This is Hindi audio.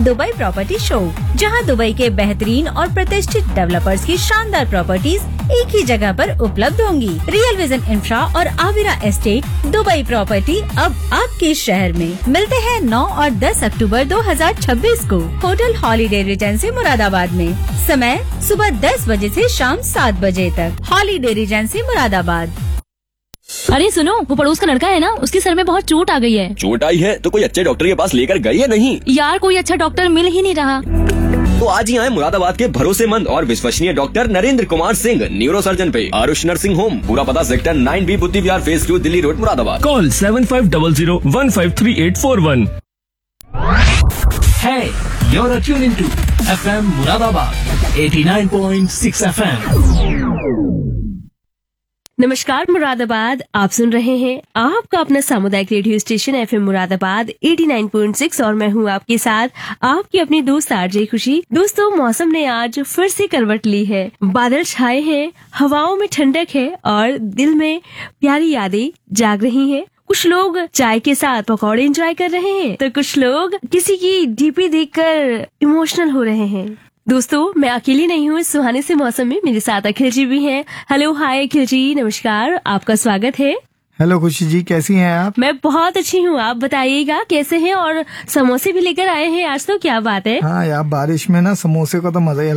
दुबई प्रॉपर्टी शो, जहां दुबई के बेहतरीन और प्रतिष्ठित डेवलपर्स की शानदार प्रॉपर्टीज एक ही जगह पर उपलब्ध होंगी। रियल विजन इंफ्रा और आविरा एस्टेट दुबई प्रॉपर्टी अब आपके शहर में। मिलते हैं 9 और 10 अक्टूबर 2026 को होटल हॉलीडे रिजेंसी मुरादाबाद में। समय सुबह 10 बजे से शाम 7 बजे तक। Holiday Regency Moradabad. अरे सुनो, वो पड़ोस का लड़का है ना, उसके सर में बहुत चोट आ गई है। चोट आई है तो कोई अच्छे डॉक्टर के पास लेकर गई है नहीं? यार कोई अच्छा डॉक्टर मिल ही नहीं रहा। तो आज ही आए मुरादाबाद के भरोसेमंद और विश्वसनीय doctor Narendra Kumar Singh, neuro surgeon पे आरुष नर्सिंग होम। पूरा पता सेक्टर 9B बुद्धि विहार phase 2 Delhi road Moradabad. Call 7500153841। Hey, you're tuned to FM Muradabad 89.6 FM. नमस्कार मुरादाबाद, आप सुन रहे हैं आपका अपना सामुदायिक रेडियो स्टेशन एफएम मुरादाबाद 89.6 और मैं हूं आपके साथ आपकी अपनी दोस्त आरजे खुशी। दोस्तों, मौसम ने आज फिर से करवट ली है। बादल छाए हैं, हवाओं में ठंडक है और दिल में प्यारी यादें जाग रही हैं। कुछ लोग चाय के साथ पकौड़े एंजॉय कर रहे हैं तो कुछ लोग किसी की डीपी देखकर इमोशनल हो रहे हैं। दोस्तों, मैं अकेली नहीं हूँ इस सुहाने से मौसम में, मेरे साथ अखिल जी भी हैं। हेलो, हाय अखिल जी, नमस्कार, आपका स्वागत है। हेलो खुशी जी, कैसी हैं आप? मैं बहुत अच्छी हूँ, आप बताइएगा कैसे हैं? और समोसे भी लेकर आए हैं आज, तो क्या बात है। हाँ यार, बारिश में ना समोसे का तो मजा ही